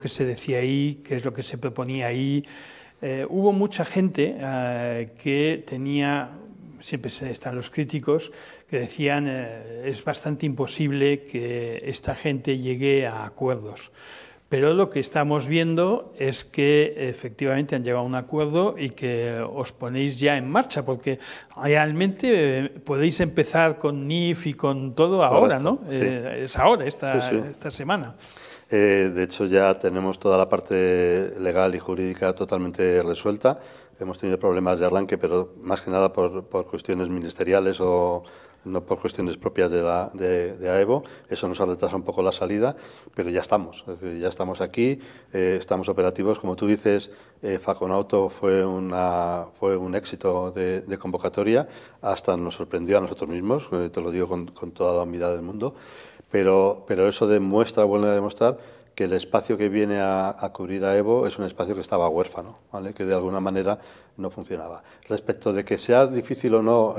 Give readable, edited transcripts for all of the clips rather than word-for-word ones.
qué se decía ahí, qué es lo que se proponía ahí. Hubo mucha gente que tenía, siempre están los críticos, que decían es bastante imposible que esta gente llegue a acuerdos. Pero lo que estamos viendo es que efectivamente han llegado a un acuerdo y que os ponéis ya en marcha, porque realmente podéis empezar con NIF y con todo ahora, ¿no? Sí. Es ahora, esta semana. De hecho, ya tenemos toda la parte legal y jurídica totalmente resuelta. Hemos tenido problemas de arranque, pero más que nada por cuestiones ministeriales o no por cuestiones propias de AEVO. Eso nos ha retrasado un poco la salida, pero ya estamos. Es decir, ya estamos aquí, estamos operativos. Como tú dices, Faconauto fue un éxito de convocatoria, hasta nos sorprendió a nosotros mismos, te lo digo con toda la humildad del mundo, pero eso vuelve a demostrar que el espacio que viene a cubrir AEVO es un espacio que estaba huérfano, ¿vale? Que de alguna manera no funcionaba. Respecto de que sea difícil o no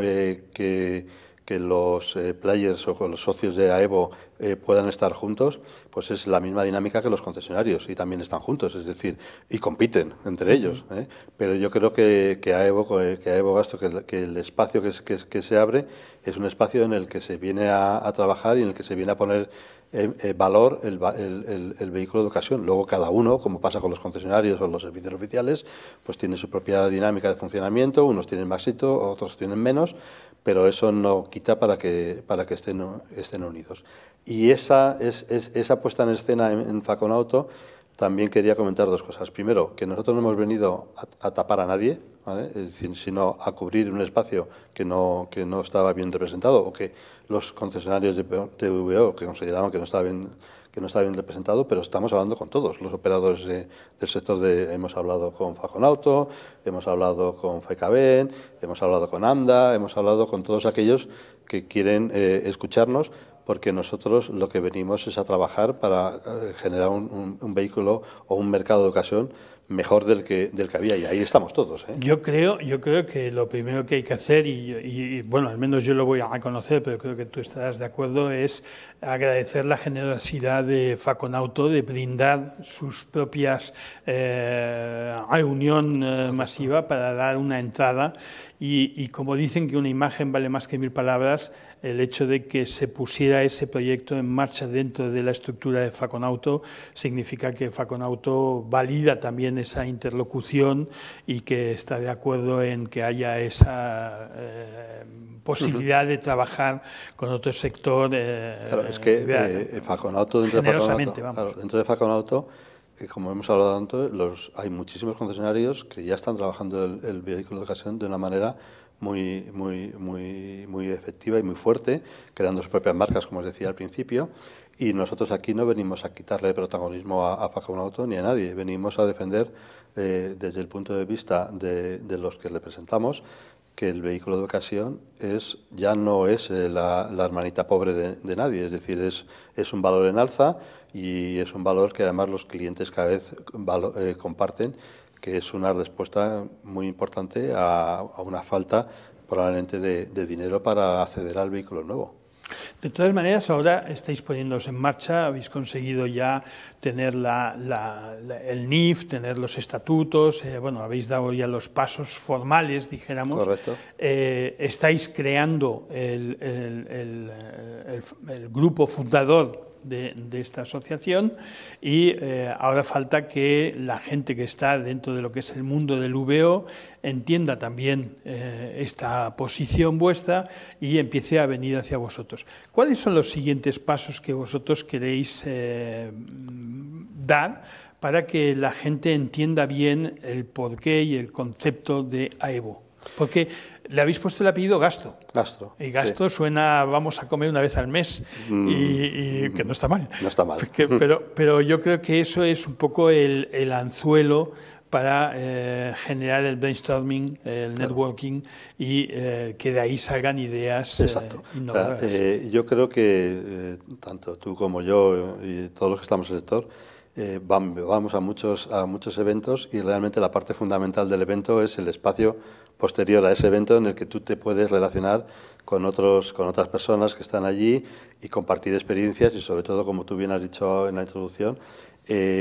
que los players o los socios de AEVO puedan estar juntos, pues es la misma dinámica que los concesionarios y también están juntos, es decir, y compiten entre ellos. Pero yo creo que AEVO Gasto, que el espacio que se abre es un espacio en el que se viene a trabajar y en el que se viene a poner valor el vehículo de ocasión. Luego cada uno, como pasa con los concesionarios o los servicios oficiales, pues tiene su propia dinámica de funcionamiento, unos tienen más éxito, otros tienen menos, pero eso no quita para que estén unidos. Y esa puesta en escena en Faconauto, también quería comentar dos cosas. Primero, que nosotros no hemos venido a tapar a nadie, ¿vale? Es decir, sino a cubrir un espacio que no estaba bien representado o que los concesionarios de VO que consideraban que no estaba bien representado, pero estamos hablando con todos los operadores del sector. Hemos hablado con Faconauto, hemos hablado con FECABEN, hemos hablado con AMDA, hemos hablado con todos aquellos que quieren escucharnos, porque nosotros lo que venimos es a trabajar para generar un vehículo o un mercado de ocasión mejor del que había, y ahí estamos todos. Yo creo que lo primero que hay que hacer, y bueno, al menos yo lo voy a reconocer, pero creo que tú estarás de acuerdo, es agradecer la generosidad de Faconauto de brindar sus propias reunión masiva para dar una entrada y como dicen que una imagen vale más que 1000 palabras, el hecho de que se pusiera ese proyecto en marcha dentro de la estructura de Faconauto significa que Faconauto valida también esa interlocución y que está de acuerdo en que haya esa posibilidad de trabajar con otro sector. Claro, es que Faconauto, dentro de Faconauto, como hemos hablado antes, hay muchísimos concesionarios que ya están trabajando el vehículo de ocasión de una manera muy efectiva y muy fuerte, creando sus propias marcas, como os decía al principio, y nosotros aquí no venimos a quitarle protagonismo a Faconauto ni a nadie, venimos a defender desde el punto de vista de los que representamos que el vehículo de ocasión ya no es la hermanita pobre de nadie, es decir, es un valor en alza y es un valor que además los clientes cada vez comparten, que es una respuesta muy importante a una falta probablemente de dinero para acceder al vehículo nuevo. De todas maneras, ahora estáis poniéndoos en marcha, habéis conseguido ya tener el NIF, tener los estatutos, bueno, habéis dado ya los pasos formales, dijéramos. Correcto. Estáis creando el grupo fundador de esta asociación y ahora falta que la gente que está dentro de lo que es el mundo del VO entienda también esta posición vuestra y empiece a venir hacia vosotros. ¿Cuáles son los siguientes pasos que vosotros queréis dar para que la gente entienda bien el porqué y el concepto de AEVO? Porque le habéis puesto el apellido Gasto. Gasto. Y Gasto sí. Suena, vamos a comer una vez al mes, y que no está mal. No está mal. Pero yo creo que eso es un poco el anzuelo para generar el brainstorming, el networking y que de ahí salgan ideas innovadoras. Yo creo que tanto tú como yo y todos los que estamos en el sector vamos a muchos eventos y realmente la parte fundamental del evento es el espacio posterior a ese evento en el que tú te puedes relacionar con otras personas que están allí y compartir experiencias y sobre todo, como tú bien has dicho en la introducción,